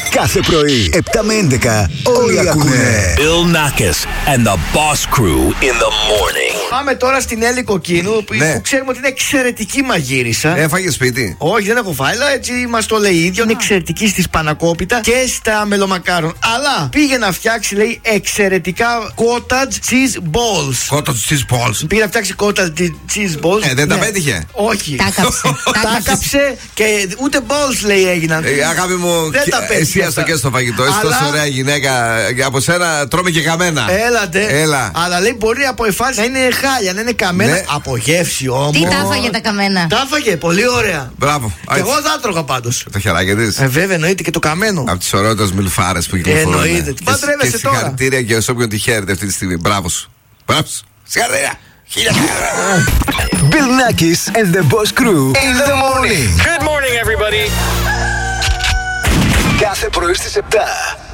Κάθε πρωί 7 με 11 όλοι ακούνε. Bill Nackis and the Boss Crew in the morning. Πάμε τώρα στην Έλλη Κοκκίνου, που ξέρουμε ότι είναι εξαιρετική μαγείρισα. Έφαγε σπίτι? Όχι, δεν έχω φάει, αλλά έτσι μας το λέει η ίδια. Είναι εξαιρετική στη σπανακόπιτα και στα μελομακάρον. Αλλά πήγε να φτιάξει, λέει, εξαιρετικά cottage cheese balls. Cottage cheese balls. Πήγε να φτιάξει cottage cheese balls. Δεν τα πέτυχε. Όχι. Τα κάψε και ούτε balls, λέει, έγιναν. Αγάπη μου, δεν τα πέτυχε. εσύ και στο φαγητό. Είσαι τόσο ωραία γυναίκα. Από σένα τρώμε και καμένα. Έλα. Αλλά λέει μπορεί από εφάρση να είναι χάλια, να είναι καμένα. Ναι. Από γεύση όμως. Τι τα έφαγε τα καμένα? Τα έφαγε, πολύ ωραία. Μπράβο. Και εγώ θα τρώγα πάντως. Το χεράκι της. Βέβαια, εννοείται και το καμένο. Από τις ωραίες μιλφάρες που κυκλοφορούν. Εννοείται. Παντρεύεσαι τώρα. Συγχαρητήρια και σε όποιον τη χαίρεται αυτή τη στιγμή. Μπράβο σου. Συγχαρητήρια. Bill Nackis and the Boss Crew in the morning. Good morning, everybody. Κάθε πρωί στις 7.